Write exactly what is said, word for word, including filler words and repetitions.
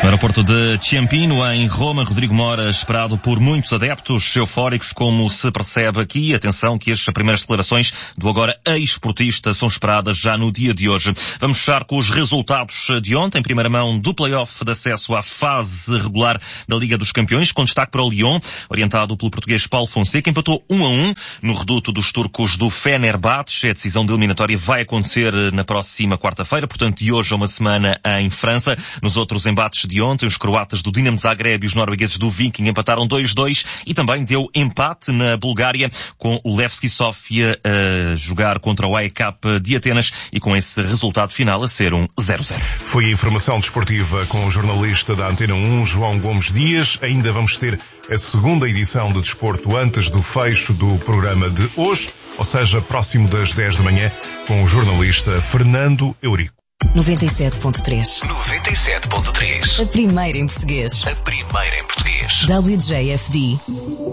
No aeroporto de Ciampino, em Roma, Rodrigo Mora, esperado por muitos adeptos eufóricos, como se percebe aqui. Atenção que as primeiras declarações do agora ex-portista são esperadas já no dia de hoje. Vamos fechar com os resultados de ontem, primeira mão do play-off de acesso à fase regular da Liga dos Campeões, com destaque para o Lyon, orientado pelo português Paulo Fonseca, empatou um a um no reduto dos turcos do Fenerbahçe. A decisão de eliminatória vai acontecer na próxima quarta-feira, portanto de hoje a uma semana em França. Nos outros embates de ontem, os croatas do Dinamo Zagreb e os noruegueses do Viking empataram dois a dois e também deu empate na Bulgária, com o Levski Sofia a jogar contra o A E K de Atenas e com esse resultado final a ser um zero a zero. Foi a informação desportiva com o jornalista da Antena um, João Gomes Dias. Ainda vamos ter a segunda edição de Desporto antes do fecho do programa de hoje, ou seja, próximo das dez da manhã, com o jornalista Fernando Eurico. noventa e sete ponto três. noventa e sete ponto três. A primeira em português. A primeira em português. W J F D.